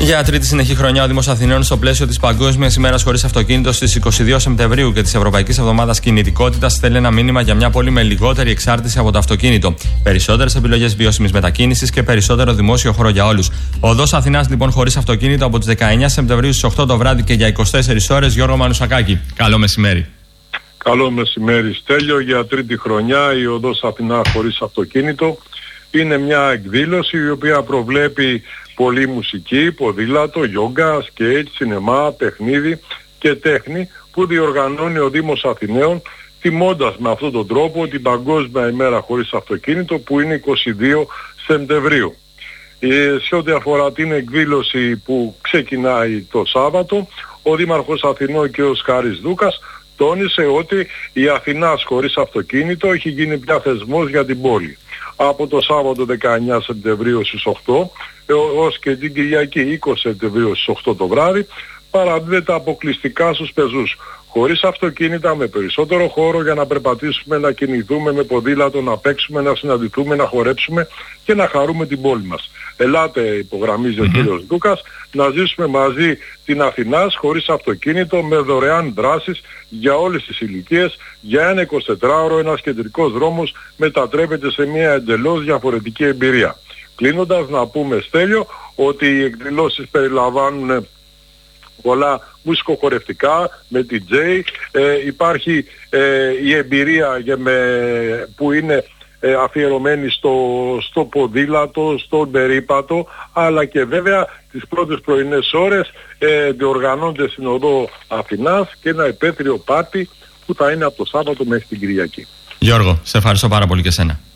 Για τρίτη συνεχή χρονιά, ο Δήμος Αθηναίων, στο πλαίσιο της Παγκόσμιας ημέρας χωρίς αυτοκίνητο στις 22 Σεπτεμβρίου και της Ευρωπαϊκής Εβδομάδας Κινητικότητας, στέλνει ένα μήνυμα για μια πόλη με λιγότερη εξάρτηση από το αυτοκίνητο. Περισσότερες επιλογές βιώσιμης μετακίνησης και περισσότερο δημόσιο χώρο για όλους. Οδός Αθηνάς, λοιπόν, χωρίς αυτοκίνητο από τις 19 Σεπτεμβρίου στις 8 το βράδυ και για 24 ώρες. Γιώργο Μανουσακάκη. Καλό μεσημέρι. Καλό μεσημέρι, Στέλιο. Για τρίτη χρονιά η Οδός Αθηνά χωρίς αυτοκίνητο είναι μια εκδήλωση η οποία προβλέπει πολλή μουσική, ποδήλατο, γιόγκα, σκέιτ, σινεμά, παιχνίδι και τέχνη που διοργανώνει ο Δήμος Αθηναίων, τιμώντας με αυτόν τον τρόπο την Παγκόσμια ημέρα χωρίς αυτοκίνητο που είναι 22 Σεπτεμβρίου. Σε ό,τι αφορά την εκδήλωση που ξεκινάει το Σάββατο, ο Δήμαρχος Αθηνών κ. Χάρης Δούκας τόνισε ότι η Αθηνάς χωρίς αυτοκίνητο έχει γίνει πια θεσμός για την πόλη. Από το Σάββατο 19 Σεπτεμβρίου στις 8 ως και την Κυριακή 20 Σεπτεμβρίου στις 8 το βράδυ παραδίδεται αποκλειστικά στους πεζούς. Χωρίς αυτοκίνητα, με περισσότερο χώρο για να περπατήσουμε, να κινηθούμε με ποδήλατο, να παίξουμε, να συναντηθούμε, να χορέψουμε και να χαρούμε την πόλη μας. Ελάτε, υπογραμμίζει ο κύριος Δούκας, να ζήσουμε μαζί την Αθηνάς χωρίς αυτοκίνητο με δωρεάν δράσεις για όλες τις ηλικίες. Για ένα 24ωρο ένας κεντρικός δρόμος μετατρέπεται σε μια εντελώς διαφορετική εμπειρία. Κλείνοντας, να πούμε, Στέλιο, ότι οι εκδηλώσεις περιλαμβάνουν πολλά μουσικοχορευτικά με DJ, υπάρχει η εμπειρία που είναι αφιερωμένη στο ποδήλατο, στον περίπατο, αλλά και βέβαια τις πρώτες πρωινές ώρες διοργανώνται στην Οδό Αθηνάς και ένα επέτειο πάρτι που θα είναι από το Σάββατο μέχρι την Κυριακή. Γιώργο, σε ευχαριστώ πάρα πολύ και σένα.